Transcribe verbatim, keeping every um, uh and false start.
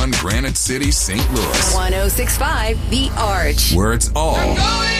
one Granite City, Saint Louis. one oh six point five The Arch. Where it's all